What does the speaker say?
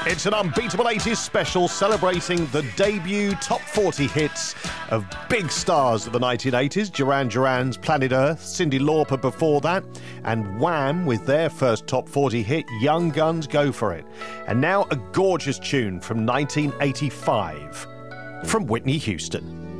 It's an Unbeatable 80s special celebrating the debut top 40 hits of big stars of the 1980s. Duran Duran's Planet Earth, Cyndi Lauper before that, and Wham with their first top 40 hit, Young Guns Go For It. And now a gorgeous tune from 1985 from Whitney Houston.